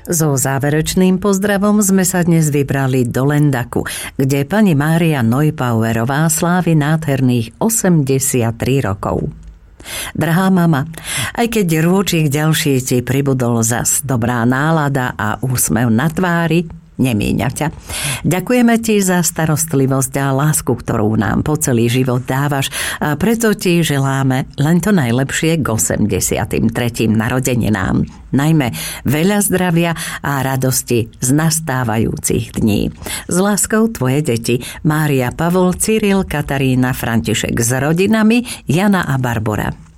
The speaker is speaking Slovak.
So záverečným pozdravom sme sa dnes vybrali do Lendaku, kde pani Mária Neubauerová slávi nádherných 83 rokov. Drahá mama, aj keď rôčik ďalší ti pribudol zas dobrá nálada a úsmev na tvári, nemíňa ťa. Ďakujeme ti za starostlivosť a lásku, ktorú nám po celý život dávaš, a preto ti želáme len to najlepšie k 83. narodeninám. Najmä veľa zdravia a radosti z nastávajúcich dní. S láskou tvoje deti Mária, Pavol, Cyril, Katarína, František s rodinami, Jana a Barbora.